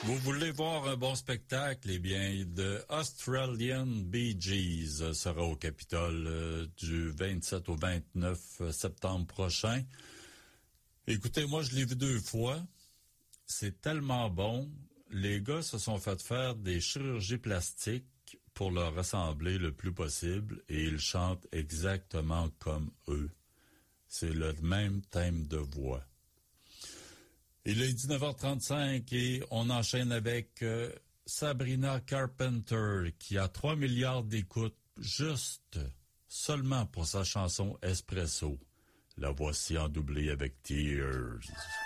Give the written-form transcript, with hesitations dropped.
Vous voulez voir un bon spectacle? Eh bien, The Australian Bee Gees sera au Capitole du 27 au 29 septembre prochain. Écoutez, moi, je l'ai vu 2 fois. C'est tellement bon. Les gars se sont fait faire des chirurgies plastiques pour leur ressembler le plus possible et ils chantent exactement comme eux. C'est le même thème de voix. Il est 19h35 et on enchaîne avec Sabrina Carpenter qui a 3 milliards d'écoutes juste seulement pour sa chanson Espresso. La voici en doublé avec Tears.